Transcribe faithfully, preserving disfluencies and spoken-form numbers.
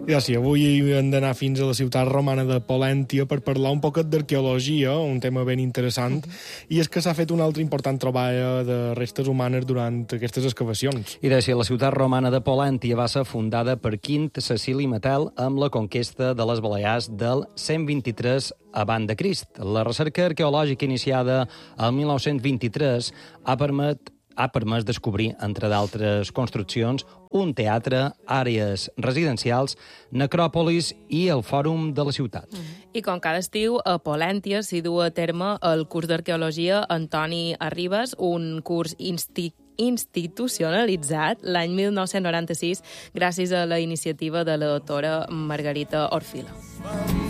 Gràcies. Avui hem d'anar fins a la ciutat romana de Polèntia per parlar un poquet d'arqueologia, un tema ben interessant, i és que s'ha fet una altra important troballa de restes humanes durant aquestes excavacions. I deixa, la ciutat romana de Polèntia va ser fundada per Quint Cecili Metel amb la conquesta de les Balears del cent vint-i-tres abans de Crist. La recerca arqueològica iniciada el mil nou-cents vint-i-tres ha permet ha permès descobrir, entre d'altres construccions, un teatre, àrees residencials, necròpolis i el fòrum de la ciutat. I com cada estiu, a Polèntia s'hi du a terme el curs d'arqueologia Antoni Arribas, un curs insti institucionalitzat l'any mil nou-cents noranta-sis gràcies a la iniciativa de la doctora Margarita Orfila.